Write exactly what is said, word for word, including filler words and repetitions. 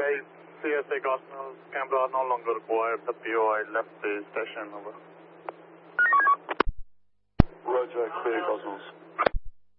advise C S A Cosmos camera no longer required. The P O I left the station. Over. Roger, clear Cosmos.